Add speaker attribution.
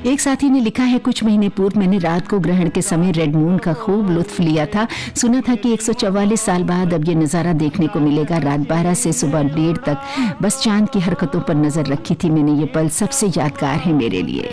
Speaker 1: एक साथी ने लिखा है, कुछ महीने पूर्व मैंने रात को ग्रहण के समय रेड मून का खूब लुत्फ लिया था। सुना था कि 144 साल बाद अब ये नज़ारा देखने को मिलेगा। रात 12 से सुबह 1:30 तक बस चांद की हरकतों पर नजर रखी थी मैंने। ये पल सबसे यादगार है मेरे लिए।